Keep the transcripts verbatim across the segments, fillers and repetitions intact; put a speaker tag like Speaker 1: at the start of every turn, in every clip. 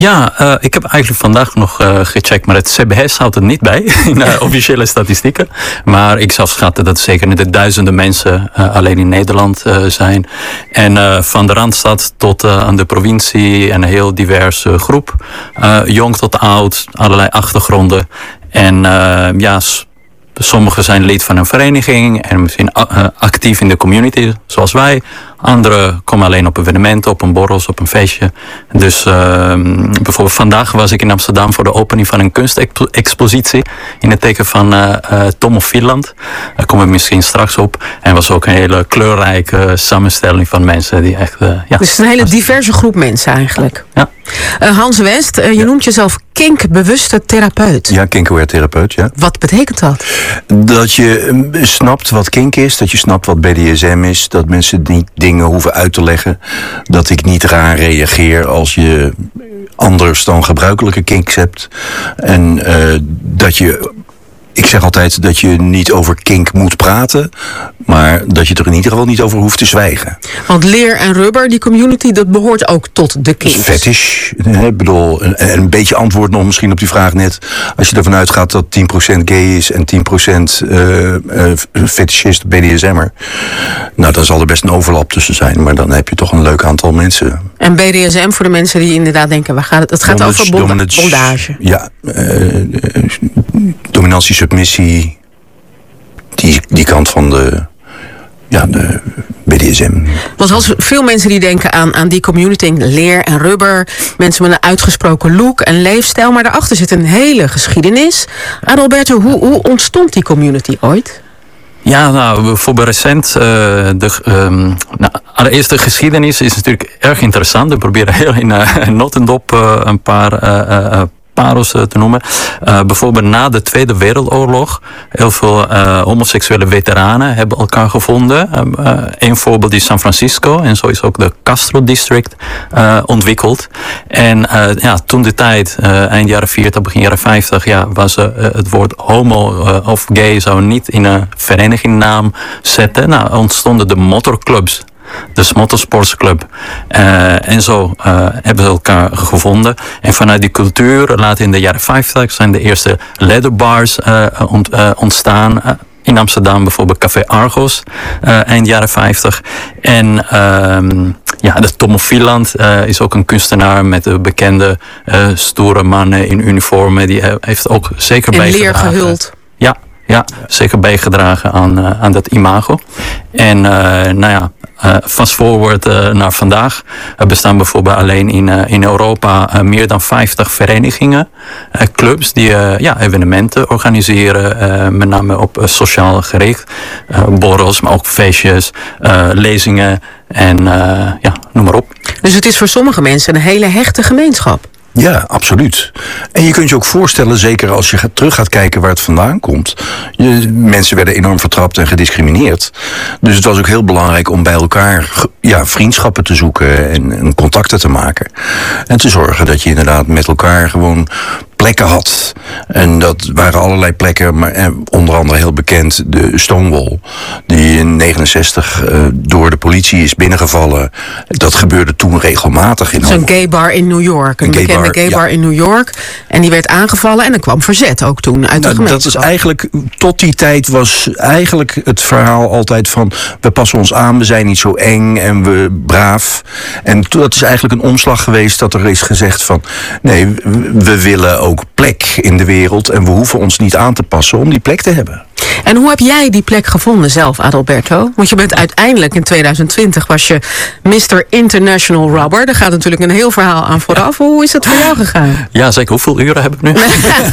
Speaker 1: Ja, uh, ik heb eigenlijk vandaag nog uh, gecheckt, maar het C B S houdt het niet bij in uh, officiële statistieken. Maar ik zou schatten dat er zeker in de duizenden mensen uh, alleen in Nederland uh, zijn. En uh, van de Randstad tot uh, aan de provincie en een heel diverse groep. Uh, jong tot oud, allerlei achtergronden. En uh, ja, sommigen zijn lid van een vereniging en misschien uh, actief in de community, zoals wij. Anderen komen alleen op evenementen, op een borrels, op een feestje. Dus uh, bijvoorbeeld vandaag was ik in Amsterdam voor de opening van een kunstexpositie in het teken van uh, uh, Tom of Finland. Daar komen we misschien straks op. En was ook een hele kleurrijke samenstelling van mensen die echt... Uh, ja,
Speaker 2: dus het is een hele diverse groep mensen eigenlijk.
Speaker 1: Ja.
Speaker 2: Uh, Hans West, uh, je ja. noemt jezelf kinkbewuste therapeut.
Speaker 3: Ja, kink-aware therapeut, ja.
Speaker 2: Wat betekent dat?
Speaker 3: Dat je snapt wat kink is, dat je snapt wat B D S M is, dat mensen die dingen hoeven uit te leggen. Dat ik niet raar reageer als je anders dan gebruikelijke kinks hebt. En uh, dat je... Ik zeg altijd dat je niet over kink moet praten, maar dat je er in ieder geval niet over hoeft te zwijgen.
Speaker 2: Want leer en rubber, die community, dat behoort ook tot de kinks.
Speaker 3: Fetish. Ik bedoel, een, een beetje antwoord nog misschien op die vraag net. Als je ervan uitgaat dat tien procent gay is en tien procent uh, uh, fetishist, B D S M'er. Nou, dan zal er best een overlap tussen zijn, maar dan heb je toch een leuk aantal mensen.
Speaker 2: En B D S M voor de mensen die inderdaad denken, waar gaat het? Het gaat dominance, over bonda- bondage.
Speaker 3: Ja, uh, dominantie, submissie, die, die kant van de, ja, de B D S M.
Speaker 2: Want als veel mensen die denken aan, aan die community, leer en rubber, mensen met een uitgesproken look en leefstijl, maar daarachter zit een hele geschiedenis. Adalberto, hoe, hoe ontstond die community ooit?
Speaker 1: Ja, nou, bijvoorbeeld recent, uh, de, um, nou, allereerst de geschiedenis is natuurlijk erg interessant. We proberen heel in uh, notendop uh, een paar uh, uh, parels te noemen. Uh, bijvoorbeeld na de Tweede Wereldoorlog. Heel veel uh, homoseksuele veteranen hebben elkaar gevonden. Uh, uh, een voorbeeld is San Francisco. En zo is ook de Castro District uh, ontwikkeld. En uh, ja, toen de tijd, uh, eind jaren veertig, begin jaren vijftig, ja, was uh, het woord homo uh, of gay zou niet in een verenigingnaam zetten. Nou, ontstonden de motorclubs. Dus Motorsportsclub. Uh, en zo uh, hebben ze elkaar gevonden. En vanuit die cultuur, later in de jaren vijftig, zijn de eerste leatherbars uh, ont, uh, ontstaan. Uh, in Amsterdam bijvoorbeeld Café Argos, uh, eind jaren vijftig. En uh, ja, de Tom of Finland uh, is ook een kunstenaar met de bekende uh, stoere mannen in uniformen. Die uh, heeft ook zeker
Speaker 2: in
Speaker 1: bijgedragen.
Speaker 2: leer gehuld.
Speaker 1: Ja, ja, zeker bijgedragen aan, uh, aan dat imago. En uh, nou ja, uh, fast forward uh, naar vandaag. Er bestaan bijvoorbeeld alleen in, uh, in Europa uh, meer dan vijftig verenigingen, uh, clubs die uh, ja, evenementen organiseren, uh, met name op uh, sociaal gericht. Uh, borrels, maar ook feestjes, uh, lezingen en uh, ja, noem maar op.
Speaker 2: Dus het is voor sommige mensen een hele hechte gemeenschap.
Speaker 3: Ja, absoluut. En je kunt je ook voorstellen, zeker als je gaat, terug gaat kijken waar het vandaan komt. Je, mensen werden enorm vertrapt en gediscrimineerd. Dus het was ook heel belangrijk om bij elkaar ja, vriendschappen te zoeken en, en contacten te maken. En te zorgen dat je inderdaad met elkaar gewoon plekken had. En dat waren allerlei plekken, maar eh, onder andere heel bekend de Stonewall, die in negenenzestig uh, door de politie is binnengevallen. Dat gebeurde toen regelmatig. In
Speaker 2: Zo'n gay bar in New York, een, een bekende gay bar, ja. in New York. En die werd aangevallen en er kwam verzet ook toen uit
Speaker 3: nou,
Speaker 2: de gemeenschap.
Speaker 3: Dat is eigenlijk, tot die tijd was eigenlijk het verhaal altijd van, we passen ons aan, we zijn niet zo eng en we braaf. En dat is eigenlijk een omslag geweest dat er is gezegd van, nee, we willen ook ook plek in de wereld en we hoeven ons niet aan te passen om die plek te hebben.
Speaker 2: En hoe heb jij die plek gevonden zelf, Adalberto? Want je bent uiteindelijk in tweeduizend twintig was je mister International Rubber. Daar gaat natuurlijk een heel verhaal aan vooraf. Hoe is dat voor jou gegaan?
Speaker 1: Ja, zeker. Hoeveel uren heb ik nu?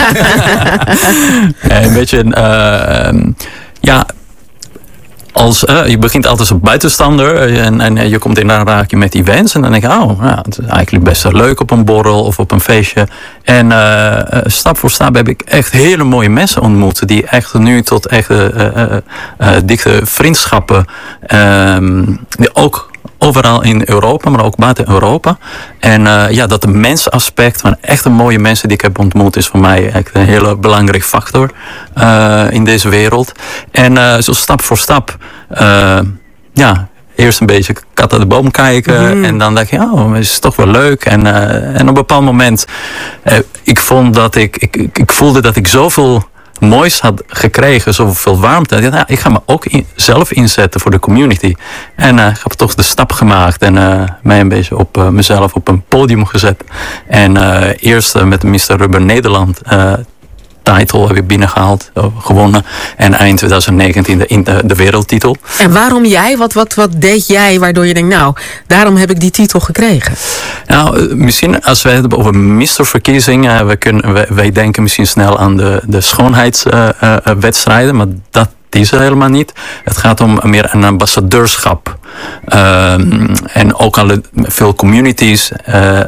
Speaker 1: Een beetje uh, ja. Als, uh, je begint altijd als buitenstander en, en je komt in aanraking met events. En dan denk je, oh, ja, het is eigenlijk best wel leuk op een borrel of op een feestje. En uh, stap voor stap heb ik echt hele mooie mensen ontmoet. Die echt nu tot echt uh, uh, uh, dichte vriendschappen, uh, die ook overal in Europa, maar ook buiten Europa. En uh, ja, dat de mensaspect van echte mooie mensen die ik heb ontmoet is voor mij echt een hele belangrijke factor uh, in deze wereld. En uh, zo stap voor stap, uh, ja, eerst een beetje kat uit de boom kijken. Mm. En dan dacht je, oh, het is toch wel leuk. En, uh, en op een bepaald moment, uh, ik vond dat ik, ik, ik, ik voelde dat ik zoveel moois had gekregen, zoveel warmte. Ik dacht, nou, ik ga me ook in, zelf inzetten voor de community. En uh, ik heb toch de stap gemaakt en uh, mij een beetje op uh, mezelf op een podium gezet. En uh, eerst uh, met mister Rubber Nederland uh, title heb ik binnengehaald, uh, gewonnen. En eind twintig negentien de, de, de wereldtitel.
Speaker 2: En waarom jij? Wat, wat, wat deed jij waardoor je denkt, nou, daarom heb ik die titel gekregen?
Speaker 1: Nou, misschien als wij het hebben over misterverkiezingen, wij, kunnen, wij, wij denken misschien snel aan de, de schoonheidswedstrijden, uh, uh, maar dat is er helemaal niet. Het gaat om meer een ambassadeurschap. Uh, en ook al veel communities uh,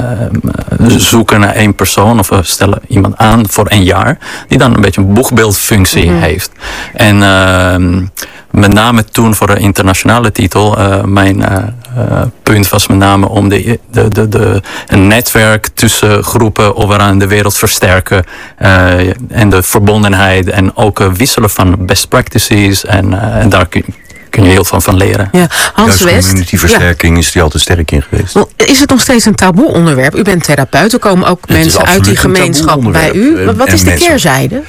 Speaker 1: uh, zoeken naar één persoon of stellen iemand aan voor een jaar, die dan een beetje een boegbeeldfunctie mm-hmm. heeft. En uh, met name toen voor de internationale titel, uh, mijn uh, uh, punt was met name om de, de, de, de, een netwerk tussen groepen overal in de wereld versterken. Uh, en de verbondenheid en ook uh, wisselen van best practices. En, uh, en daar kun, kun je heel veel van leren.
Speaker 2: Ja, Hans
Speaker 3: Juist
Speaker 2: West.
Speaker 3: communityversterking ja. is die altijd sterk in geweest.
Speaker 2: Is het nog steeds een taboe onderwerp? U bent therapeut, er komen ook het mensen uit die gemeenschap bij u. Wat, wat is de mensen... keerzijde?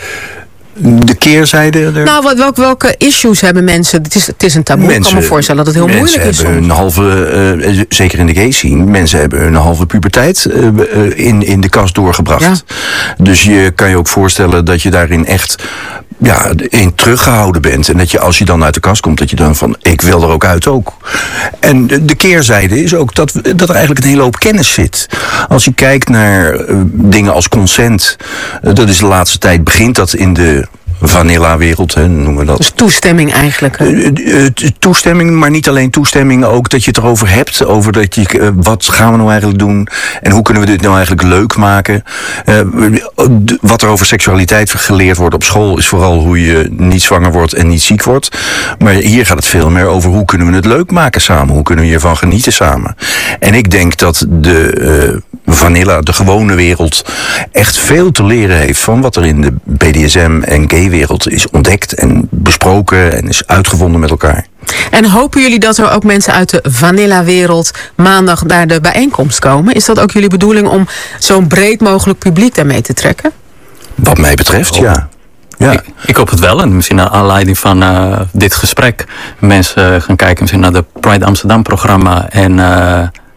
Speaker 3: De keerzijde? Er...
Speaker 2: Nou, wat, welke, welke issues hebben mensen? Het is, het is een taboe. Mensen, ik kan me voorstellen dat het heel moeilijk is.
Speaker 3: Mensen hebben een halve, uh, zeker in de gay scene, mensen hebben een halve puberteit uh, uh, in, in de kast doorgebracht. Ja. Dus je kan je ook voorstellen dat je daarin echt ja, in teruggehouden bent. En dat je als je dan uit de kast komt, dat je dan van, ik wil er ook uit ook. En de, de keerzijde is ook dat, dat er eigenlijk een hele hoop kennis zit. Als je kijkt naar uh, dingen als consent, uh, dat is de laatste tijd, begint dat in de vanilla-wereld, hè, noemen we dat.
Speaker 2: Dus toestemming eigenlijk.
Speaker 3: Uh, uh, toestemming, maar niet alleen toestemming, ook dat je het erover hebt. Over dat je, uh, wat gaan we nou eigenlijk doen? En hoe kunnen we dit nou eigenlijk leuk maken? Uh, d- wat er over seksualiteit geleerd wordt op school is vooral hoe je niet zwanger wordt en niet ziek wordt. Maar hier gaat het veel meer over hoe kunnen we het leuk maken samen? Hoe kunnen we hiervan genieten samen? En ik denk dat de uh, vanilla, de gewone wereld, echt veel te leren heeft van wat er in de B D S M en gay wereld is ontdekt en besproken en is uitgevonden met elkaar.
Speaker 2: En hopen jullie dat er ook mensen uit de vanilla-wereld maandag naar de bijeenkomst komen? Is dat ook jullie bedoeling om zo'n breed mogelijk publiek daarmee te trekken?
Speaker 3: Wat mij betreft, ja. Ja.
Speaker 1: Ik, ik hoop het wel. En misschien naar aanleiding van uh, dit gesprek mensen uh, gaan kijken misschien naar de Pride Amsterdam programma. En uh,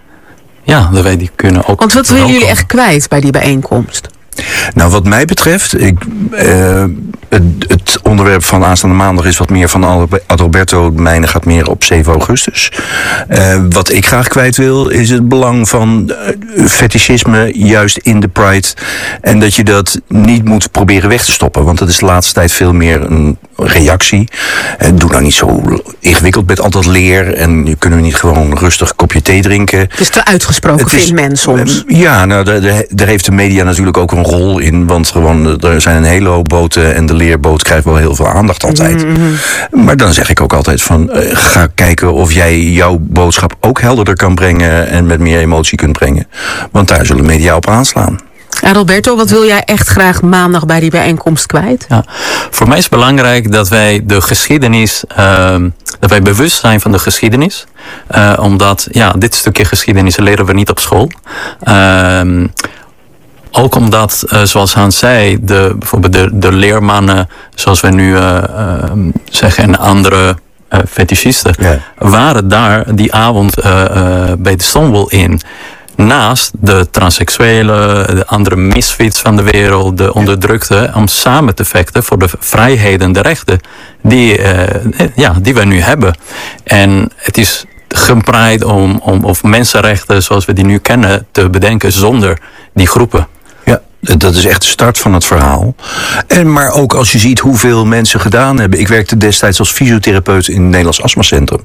Speaker 1: ja, dat wij die kunnen ook.
Speaker 2: Want wat willen jullie echt kwijt bij die bijeenkomst?
Speaker 3: Nou, wat mij betreft, ik, uh, het, het onderwerp van aanstaande maandag is wat meer van Adalberto. De mijne gaat meer op zeven augustus. Uh, wat ik graag kwijt wil, is het belang van uh, fetischisme juist in de Pride. En dat je dat niet moet proberen weg te stoppen. Want dat is de laatste tijd veel meer een reactie. Uh, doe nou niet zo ingewikkeld met al dat leer. En je kunnen we niet gewoon rustig een kopje thee drinken.
Speaker 2: Het is te uitgesproken, vindt men soms.
Speaker 3: Uh, ja, nou, daar heeft de media natuurlijk ook een rol in, want gewoon er zijn een hele hoop boten en de leerboot krijgt wel heel veel aandacht altijd. Mm-hmm. Maar dan zeg ik ook altijd van, uh, ga kijken of jij jouw boodschap ook helderder kan brengen en met meer emotie kunt brengen. Want daar zullen media op aanslaan.
Speaker 2: Adalberto, wat wil jij echt graag maandag bij die bijeenkomst kwijt?
Speaker 1: Ja, voor mij is het belangrijk dat wij de geschiedenis, uh, dat wij bewust zijn van de geschiedenis. Uh, omdat, ja, dit stukje geschiedenis leren we niet op school. Uh, Ook omdat, uh, zoals Hans zei, de, bijvoorbeeld de, de leermannen, zoals we nu uh, uh, zeggen, en andere uh, fetischisten, yeah. waren daar die avond uh, uh, bij de Stonewall in. Naast de transseksuelen, de andere misfits van de wereld, de onderdrukte, om samen te vechten voor de vrijheden, de rechten die, uh, ja, die we nu hebben. En het is gepreid om, om of mensenrechten zoals we die nu kennen te bedenken zonder die groepen.
Speaker 3: Ja, dat is echt de start van het verhaal. En maar ook als je ziet hoeveel mensen gedaan hebben. Ik werkte destijds als fysiotherapeut in het Nederlands Astmacentrum.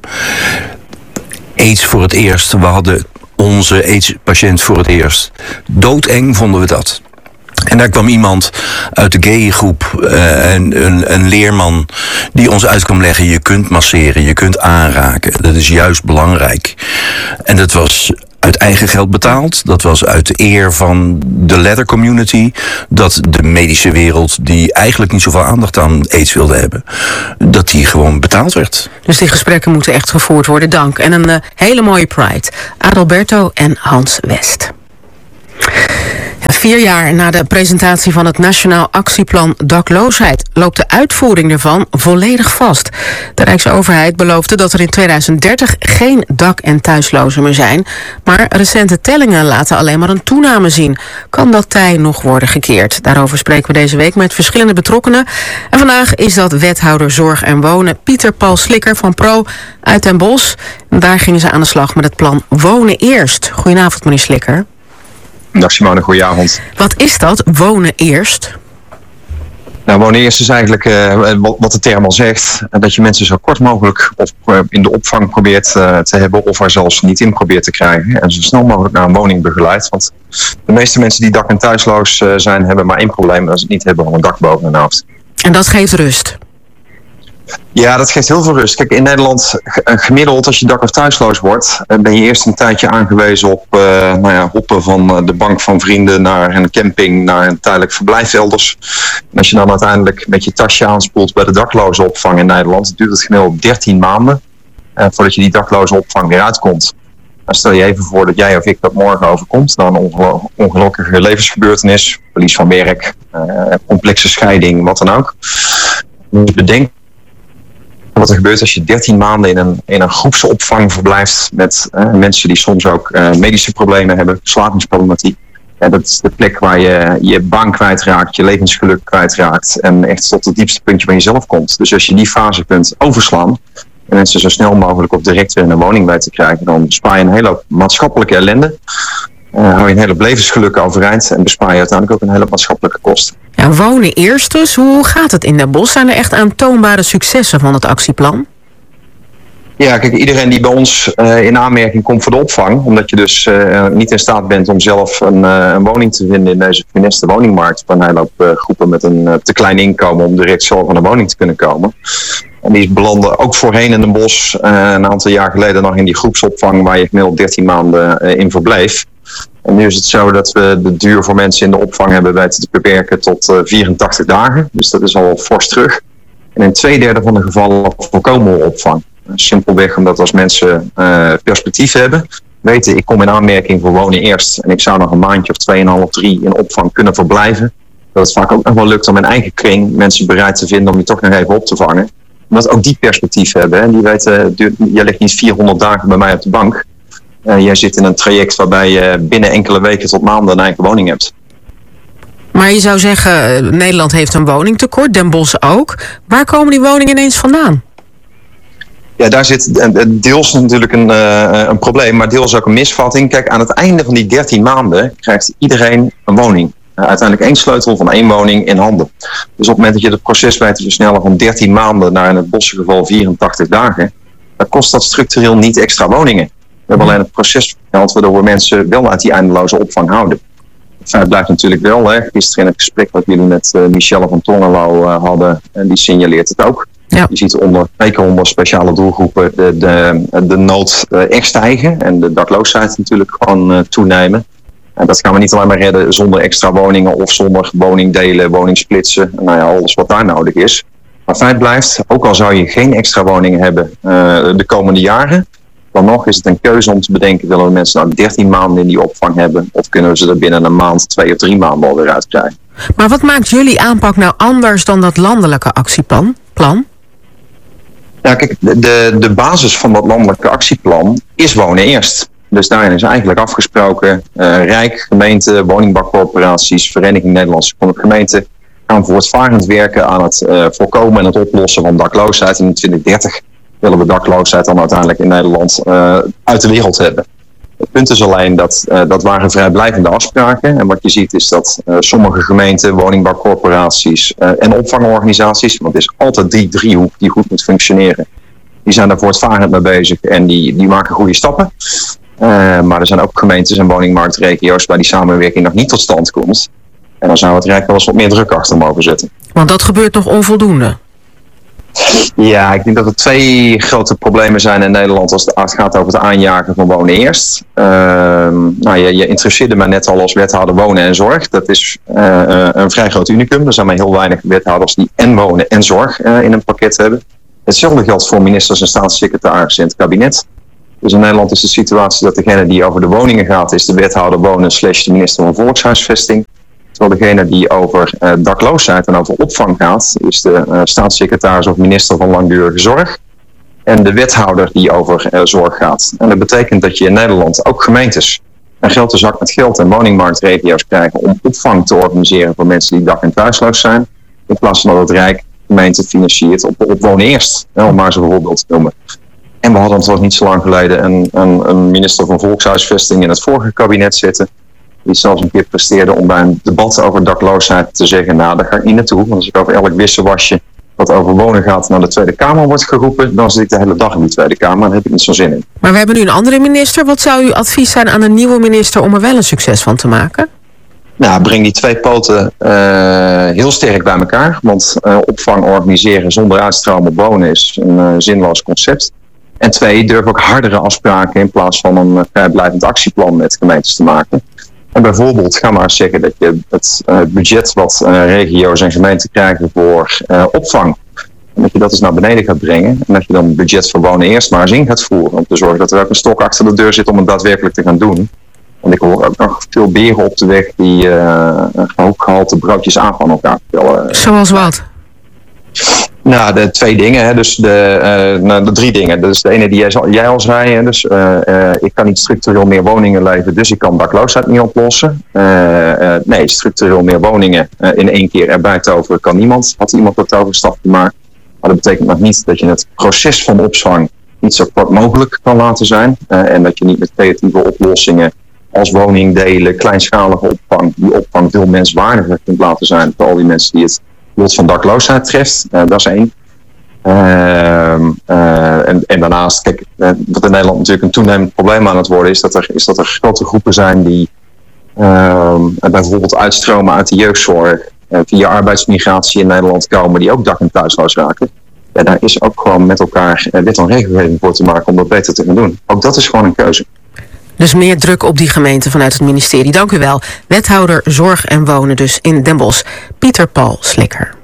Speaker 3: AIDS voor het eerst. We hadden onze AIDS-patiënt voor het eerst. Doodeng vonden we dat. En daar kwam iemand uit de gay groep, uh, een, een, een leerman, die ons uit kwam leggen, je kunt masseren, je kunt aanraken. Dat is juist belangrijk. En dat was uit eigen geld betaald. Dat was uit de eer van de leather community. Dat de medische wereld, die eigenlijk niet zoveel aandacht aan AIDS wilde hebben, dat die gewoon betaald werd.
Speaker 2: Dus die gesprekken moeten echt gevoerd worden. Dank. En een uh, hele mooie Pride. Adalberto en Hans West. Ja, vier jaar na de presentatie van het Nationaal Actieplan Dakloosheid loopt de uitvoering ervan volledig vast. De Rijksoverheid beloofde dat er in tweeduizend dertig geen dak- en thuislozen meer zijn. Maar recente tellingen laten alleen maar een toename zien. Kan dat tij nog worden gekeerd? Daarover spreken we deze week met verschillende betrokkenen. En vandaag is dat wethouder Zorg en Wonen Pieter Paul Slikker van Pro uit Den Bosch. En daar gingen ze aan de slag met het plan Wonen Eerst. Goedenavond, meneer Slikker.
Speaker 4: Dag Simone, goedenavond.
Speaker 2: Wat is dat, wonen eerst?
Speaker 4: Nou, wonen eerst is eigenlijk uh, wat, wat de term al zegt. Dat je mensen zo kort mogelijk of, uh, in de opvang probeert uh, te hebben of er zelfs niet in probeert te krijgen. En zo snel mogelijk naar een woning begeleidt. Want de meeste mensen die dak- en thuisloos uh, zijn, hebben maar één probleem. Dat is het niet hebben van een dak boven hun hoofd.
Speaker 2: En dat geeft rust?
Speaker 4: Ja, dat geeft heel veel rust. Kijk, in Nederland gemiddeld als je dak- of thuisloos wordt, ben je eerst een tijdje aangewezen op uh, nou ja, hoppen van de bank van vrienden naar een camping, naar een tijdelijk verblijf elders. En als je dan uiteindelijk met je tasje aanspoelt bij de dakloze opvang in Nederland, duurt het gemiddeld dertien maanden uh, voordat je die dakloze opvang weer uitkomt. Dan stel je even voor dat jij of ik dat morgen overkomt, dan een ongel- ongelukkige levensgebeurtenis, verlies van werk, uh, complexe scheiding, wat dan ook. Je moet bedenken wat er gebeurt als je dertien maanden in een, in een groepsopvang verblijft met uh, mensen die soms ook uh, medische problemen hebben, verslavingsproblematiek. Ja, dat is de plek waar je je baan kwijtraakt, je levensgeluk kwijtraakt en echt tot het diepste puntje van jezelf komt. Dus als je die fase kunt overslaan en mensen zo snel mogelijk of direct weer in een woning bij te krijgen, dan bespaar je een hele hoop maatschappelijke ellende. Uh, hou je een hele hoop levensgeluk overeind en bespaar je uiteindelijk ook een hele maatschappelijke kosten.
Speaker 2: Ja, wonen eerst dus. Hoe gaat het in Den Bosch? Zijn er echt aantoonbare successen van het actieplan?
Speaker 4: Ja, kijk, iedereen die bij ons uh, in aanmerking komt voor de opvang, omdat je dus uh, niet in staat bent om zelf een, uh, een woning te vinden in deze funeste woningmarkt, van een hele hoop uh, groepen met een uh, te klein inkomen om direct zelf aan een woning te kunnen komen. En die belanden ook voorheen in Den Bosch uh, een aantal jaar geleden nog in die groepsopvang waar je gemiddeld dertien maanden uh, in verbleef. En nu is het zo dat we de duur voor mensen in de opvang hebben weten te beperken tot uh, vierentachtig dagen. Dus dat is al fors terug. En in twee derde van de gevallen voorkomen we opvang. Simpelweg omdat als mensen uh, perspectief hebben, weten ik kom in aanmerking voor wonen eerst. En ik zou nog een maandje of tweeënhalf, drie in opvang kunnen verblijven. Dat het vaak ook nog wel lukt om in eigen kring mensen bereid te vinden om je toch nog even op te vangen. Omdat ook die perspectief hebben. En die weten, je ligt niet vierhonderd dagen bij mij op de bank. Uh, jij zit in een traject waarbij je binnen enkele weken tot maanden een eigen woning hebt.
Speaker 2: Maar je zou zeggen, Nederland heeft een woningtekort, Den Bosch ook. Waar komen die woningen ineens vandaan?
Speaker 4: Ja, daar zit deels natuurlijk een, uh, een probleem, maar deels ook een misvatting. Kijk, aan het einde van die dertien maanden krijgt iedereen een woning. Uh, uiteindelijk één sleutel van één woning in handen. Dus op het moment dat je het proces weet te versnellen van dertien maanden naar in het Bosse geval vierentachtig dagen, dan kost dat structureel niet extra woningen. We hebben alleen het proces verteld waardoor we mensen wel uit die eindeloze opvang houden. Het feit blijft natuurlijk wel, hè. Gisteren in het gesprek wat jullie met uh, Michelle van Tongerlo uh, hadden, en die signaleert het ook. Ja. Je ziet onder, zeker onder speciale doelgroepen de, de, de nood uh, echt stijgen en de dakloosheid natuurlijk gewoon uh, toenemen. En dat gaan we niet alleen maar redden zonder extra woningen of zonder woningdelen, woningsplitsen, nou ja, alles wat daar nodig is. Maar feit blijft, ook al zou je geen extra woningen hebben uh, de komende jaren, dan nog is het een keuze om te bedenken, willen we mensen nou dertien maanden in die opvang hebben of kunnen we ze er binnen een maand, twee of drie maanden alweer uitkrijgen.
Speaker 2: Maar wat maakt jullie aanpak nou anders dan dat landelijke actieplan? Plan?
Speaker 4: Ja, kijk, de, de basis van dat landelijke actieplan is wonen eerst. Dus daarin is eigenlijk afgesproken, uh, Rijk, gemeente, woningbouwcorporaties, Vereniging Nederlandse Gemeenten gaan voortvarend werken aan het uh, voorkomen en het oplossen van dakloosheid. En in twintig dertig willen we dakloosheid dan uiteindelijk in Nederland uh, uit de wereld hebben. Het punt is alleen dat uh, dat waren vrijblijvende afspraken. En wat je ziet is dat uh, sommige gemeenten, woningbouwcorporaties uh, en opvangorganisaties, want het is altijd die driehoek die goed moet functioneren, die zijn daar voortvarend mee bezig en die, die maken goede stappen. Uh, maar er zijn ook gemeentes en woningmarktregio's waar die samenwerking nog niet tot stand komt. En dan zou het Rijk wel eens wat meer druk achter mogen zetten.
Speaker 2: Want dat gebeurt nog onvoldoende?
Speaker 4: Ja, ik denk dat er twee grote problemen zijn in Nederland als het gaat over het aanjagen van wonen eerst. Uh, nou, je, je introduceerde mij net al als wethouder wonen en zorg. Dat is uh, een vrij groot unicum. Er zijn maar heel weinig wethouders die en wonen en zorg uh, in een pakket hebben. Hetzelfde geldt voor ministers en staatssecretarissen in het kabinet. Dus in Nederland is de situatie dat degene die over de woningen gaat is de wethouder wonen slash de minister van volkshuisvesting. Terwijl degene die over uh, dakloosheid en over opvang gaat, is de uh, staatssecretaris of minister van langdurige zorg. En de wethouder die over uh, zorg gaat. En dat betekent dat je in Nederland ook gemeentes een grote zak met geld en woningmarktregio's krijgen om opvang te organiseren voor mensen die dak- en thuisloos zijn. In plaats van dat het Rijk gemeente financiert op, op wonen eerst, hè, om maar zo'n voorbeeld te noemen. En we hadden toch niet zo lang geleden een, een, een minister van volkshuisvesting in het vorige kabinet zitten. Die zelfs een keer presteerde om bij een debat over dakloosheid te zeggen, nou daar ga ik niet naartoe. Want als ik over elk wissewasje wat over wonen gaat naar de Tweede Kamer wordt geroepen, dan zit ik de hele dag in die Tweede Kamer en daar heb ik niet zo'n zin in.
Speaker 2: Maar we hebben nu een andere minister. Wat zou uw advies zijn aan een nieuwe minister om er wel een succes van te maken?
Speaker 4: Nou, breng die twee poten uh, heel sterk bij elkaar. Want uh, opvang organiseren zonder uitstroom op wonen is een uh, zinloos concept. En twee, durf ook hardere afspraken in plaats van een vrijblijvend actieplan met gemeentes te maken. En bijvoorbeeld, ga maar eens zeggen dat je het uh, budget wat uh, regio's en gemeenten krijgen voor uh, opvang, en dat je dat eens naar beneden gaat brengen. En dat je dan het budget voor wonen eerst maar eens in gaat voeren. Om te zorgen dat er ook een stok achter de deur zit om het daadwerkelijk te gaan doen. Want ik hoor ook nog veel beren op de weg die uh, hooggehalte broodjes aan van elkaar vertellen.
Speaker 2: Zoals wat?
Speaker 4: Nou, de twee dingen. Hè. Dus de, uh, nou, de drie dingen. Dus de ene die jij, jij al zei. Hè. Dus uh, uh, ik kan niet structureel meer woningen leveren, dus ik kan dakloosheid niet oplossen. Uh, uh, nee, structureel meer woningen uh, in één keer erbij toveren kan niemand. Had iemand dat toverstap gemaakt. Maar dat betekent nog niet dat je het proces van opvang niet zo kort mogelijk kan laten zijn. Uh, en dat je niet met creatieve oplossingen als woningdelen, kleinschalige opvang, die opvang veel menswaardiger kunt laten zijn voor al die mensen die het lot van dakloosheid treft. Uh, dat is één. Uh, uh, en, en daarnaast, kijk, uh, wat in Nederland natuurlijk een toenemend probleem aan het worden is dat er, is dat er grote groepen zijn die uh, bijvoorbeeld uitstromen uit de jeugdzorg, uh, via arbeidsmigratie in Nederland komen, die ook dak- en thuisloos raken. Ja, daar is ook gewoon met elkaar uh, wet en regelgeving voor te maken om dat beter te gaan doen. Ook dat is gewoon een keuze.
Speaker 2: Dus meer druk op die gemeente vanuit het ministerie. Dank u wel. Wethouder Zorg en Wonen dus in Den Bosch, Pieter Paul Slikker.